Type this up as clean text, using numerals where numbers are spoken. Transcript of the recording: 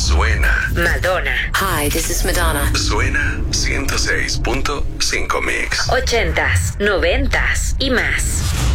Suena. Madonna. Hi, this is Madonna. Suena 106.5 Mix. 80s, 90s y más.